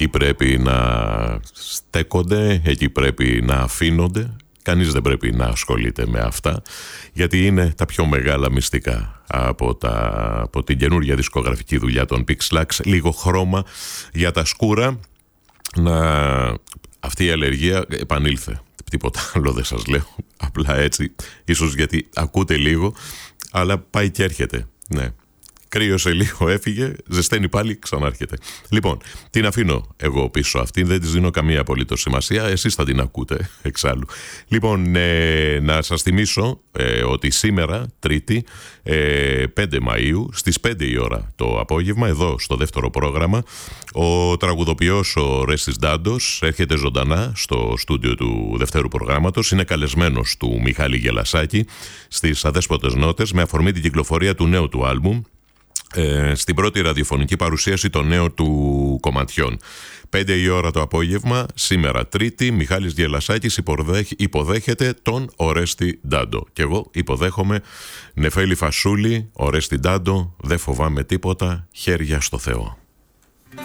εκεί πρέπει να στέκονται, εκεί πρέπει να αφήνονται. Κανείς δεν πρέπει να ασχολείται με αυτά, γιατί είναι τα πιο μεγάλα μυστικά από την καινούργια δισκογραφική δουλειά των Pixlax. Λίγο χρώμα για τα σκούρα. Αυτή η αλλεργία επανήλθε. Τίποτα άλλο δεν σας λέω. Απλά έτσι, ίσως γιατί ακούτε λίγο, αλλά πάει και έρχεται. Ναι. Κρύωσε λίγο, έφυγε, ζεσταίνει πάλι, ξανάρχεται. Λοιπόν, την αφήνω εγώ πίσω αυτή, δεν της δίνω καμία απολύτως σημασία, εσείς θα την ακούτε εξάλλου. Λοιπόν, να σας θυμίσω ότι σήμερα, Τρίτη, 5 Μαΐου, στις 5 η ώρα το απόγευμα, εδώ στο δεύτερο πρόγραμμα, ο τραγουδοποιός ο Ρέστης Ντάντος έρχεται ζωντανά στο στούντιο του δευτέρου προγράμματος, είναι καλεσμένος του Μιχάλη Γελασάκη στις Αδέσποτες Νότες με αφορμή την κυκλοφορία του νέου του άλμπουμ, στην πρώτη ραδιοφωνική παρουσίαση των νέων του κομματιών. 5 η ώρα το απόγευμα, σήμερα Τρίτη, Μιχάλης Γελασάκης υποδέχεται τον Ορέστη Ντάντο. Και εγώ υποδέχομαι Νεφέλη Φασούλη, Ορέστη Ντάντο, δεν φοβάμαι τίποτα, χέρια στο Θεό.